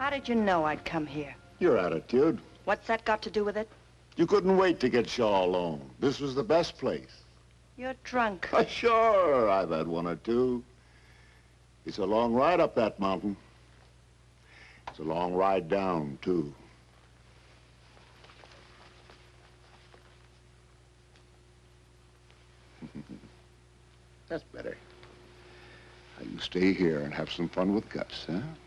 How did you know I'd come here? Your attitude. What's that got to do with it? You couldn't wait to get Shaw alone. This was the best place. You're drunk. Sure, I've had one or two. It's a long ride up that mountain. It's a long ride down, too. That's better. Now you stay here and have some fun with Gus, huh?